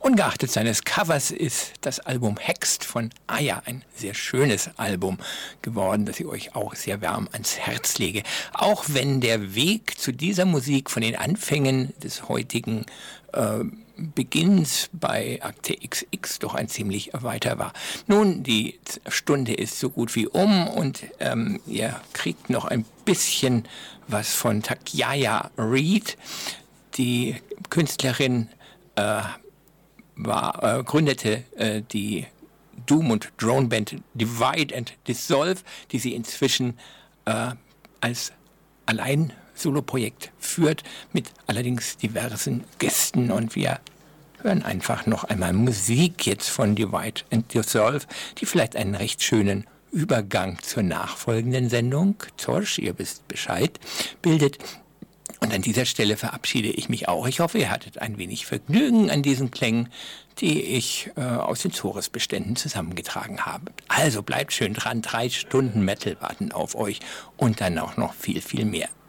Ungeachtet seines Covers ist das Album Hexed von Aya ein sehr schönes Album geworden, das ich euch auch sehr warm ans Herz lege. Auch wenn der Weg zu dieser Musik von den Anfängen des heutigen Beginns bei Akte XX doch ein ziemlich weiter war. Nun, die Stunde ist so gut wie um und ihr kriegt noch ein bisschen was von Takaya Reed. Die Künstlerin gründete die Doom- und Drone-Band Divide and Dissolve, die sie inzwischen als allein Soloprojekt führt, mit allerdings diversen Gästen. Und wir hören einfach noch einmal Musik jetzt von Divide and Dissolve, die vielleicht einen recht schönen Übergang zur nachfolgenden Sendung, Torsch, ihr wisst Bescheid, bildet. Und an dieser Stelle verabschiede ich mich auch. Ich hoffe, ihr hattet ein wenig Vergnügen an diesen Klängen, die ich aus den Zores-Beständen zusammengetragen habe. Also bleibt schön dran, 3 Stunden Metal warten auf euch und dann auch noch viel, viel mehr.